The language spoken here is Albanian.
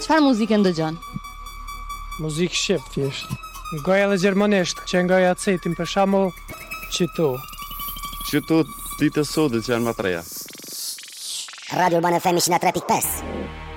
Çfarë muzikë ndëgjon? Muzikë shqip thjesht. Goja edhe gjermanisht, që ngoja acetin për shembull Qytu. Qytu ditë sodit që janë më treja. Radio Urbana FM 103.5.